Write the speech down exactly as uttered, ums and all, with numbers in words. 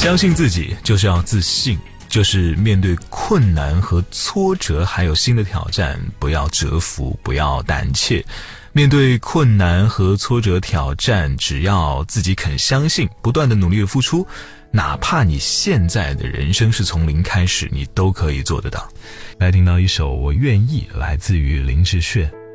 相信自己就是要自信，就是面对困难和挫折还有新的挑战，不要折服，不要胆怯。面对困难和挫折挑战，只要自己肯相信，不断的努力的付出，哪怕你现在的人生是从零开始，你都可以做得到。来听到一首《我愿意》，来自于林志炫。